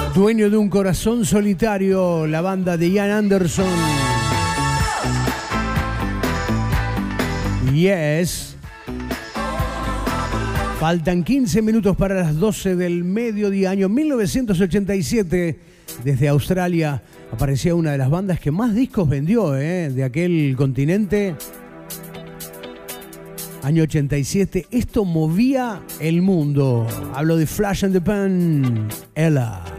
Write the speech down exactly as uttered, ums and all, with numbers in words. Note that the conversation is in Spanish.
Dueño de un corazón solitario, la banda de Ian Anderson. Yes. Faltan quince minutos para las doce del mediodía, año mil novecientos ochenta y siete. Desde Australia aparecía una de las bandas que más discos vendió, ¿eh? De aquel continente. Año ochenta y siete. Esto movía el mundo. Hablo de Flash and the Pan. Ella.